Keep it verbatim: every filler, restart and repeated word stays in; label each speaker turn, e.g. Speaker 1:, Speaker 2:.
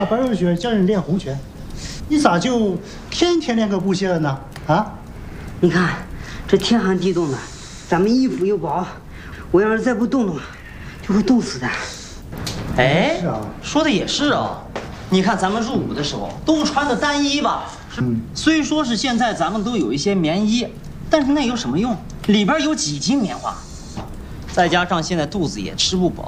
Speaker 1: 白若雪教人练红拳，你咋就天天练个不歇了呢？啊？
Speaker 2: 你看这天寒地冻的，咱们衣服又薄，我要是再不动动，就会冻死的。
Speaker 3: 哎，说的也是啊。你看咱们入伍的时候都穿的单衣吧？嗯。虽说是现在咱们都有一些棉衣，但是那有什么用？里边有几斤棉花，再加上现在肚子也吃不饱，